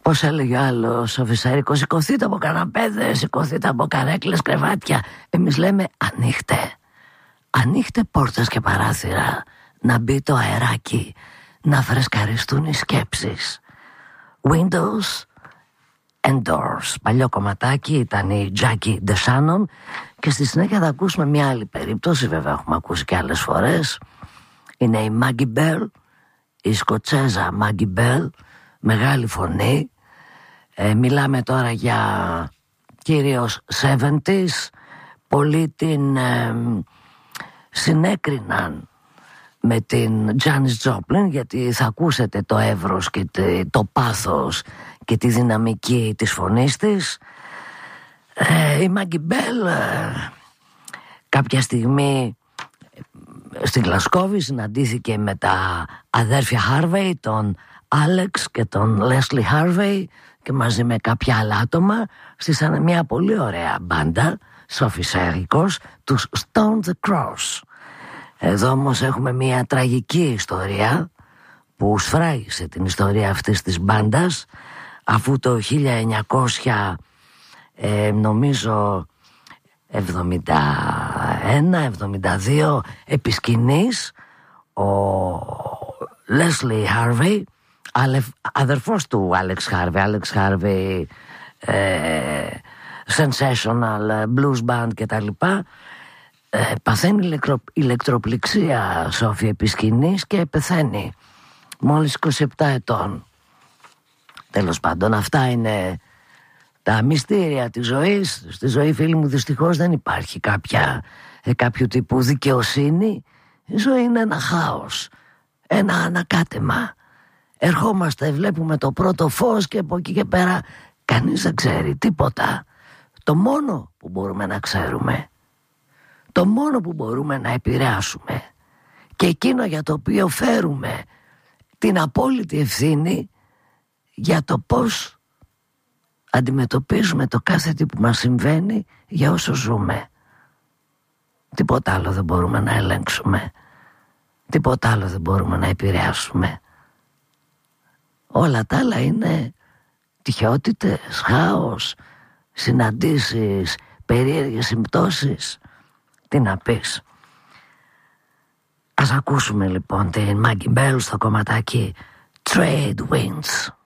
Πώς έλεγε ο άλλος ο Φυσαρικός, σηκωθείτε από καναπέδες, σηκωθείτε από καρέκλες, κρεβάτια. Εμείς λέμε ανοίχτε πόρτες και παράθυρα, να μπει το αεράκι, να φρεσκαριστούν οι σκέψεις. Windows and Doors. Παλιό κομματάκι, ήταν η Jackie DeShannon. Και στη συνέχεια θα ακούσουμε μια άλλη περίπτωση, βέβαια έχουμε ακούσει και άλλες φορές. Είναι η Maggie Bell, η Σκοτσέζα Maggie Bell, μεγάλη φωνή. Μιλάμε τώρα για κυρίως 70s. Πολλοί την συνέκριναν με την Janis Joplin, γιατί θα ακούσετε το εύρος και το πάθος και τη δυναμική της φωνής της. Η Maggie Bell κάποια στιγμή στη Γλασκόβη συναντήθηκε με τα αδέρφια Harvey, τον Alex και τον Leslie Harvey, και μαζί με κάποια άλλα άτομα στήσανε μια πολύ ωραία μπάντα, σοφισέρικος, τους Stone the Cross. Εδώ όμως έχουμε μια τραγική ιστορία που σφράγισε την ιστορία αυτής της μπάντας, αφού το 1900 71-72 επί σκηνής ο Leslie Harvey, αδερφός του Alex Harvey, sensational blues band και τα λοιπά, παθαίνει ηλεκτροπληξία, Σόφη, επί σκηνής και πεθαίνει μόλις 27 ετών. Τέλος πάντων, αυτά είναι τα μυστήρια της ζωής. Στη ζωή, φίλοι μου, δυστυχώς δεν υπάρχει κάποιο τύπου δικαιοσύνη. Η ζωή είναι ένα χάος, ένα ανακάτεμα. Ερχόμαστε, βλέπουμε το πρώτο φως και από εκεί και πέρα κανείς δεν ξέρει τίποτα. Το μόνο που μπορούμε να ξέρουμε, το μόνο που μπορούμε να επηρεάσουμε και εκείνο για το οποίο φέρουμε την απόλυτη ευθύνη για το πώς αντιμετωπίζουμε το κάθε τι που μας συμβαίνει για όσο ζούμε. Τίποτα άλλο δεν μπορούμε να ελέγξουμε, τίποτα άλλο δεν μπορούμε να επηρεάσουμε. Όλα τα άλλα είναι τυχαιότητες, χάος, συναντήσεις, περίεργες συμπτώσεις. Τι να πεις. Ας ακούσουμε λοιπόν την Maggie Bell στο κομματάκι Trade Winds.